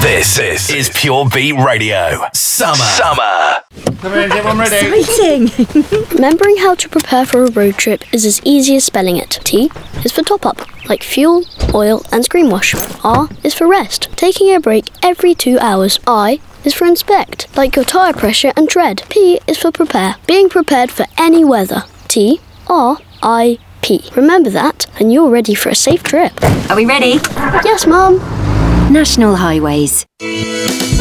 This is Pure Beat Radio. Summer. Come in, everyone ready? Exciting! Remembering how to prepare for a road trip is as easy as spelling it. T is for top up, like fuel, oil and screen wash. R is for rest, taking a break every 2 hours. I is for inspect, like your tyre pressure and tread. P is for prepare, being prepared for any weather. T, R, I, P. Remember that and you're ready for a safe trip. Are we ready? Yes, Mum. National Highways.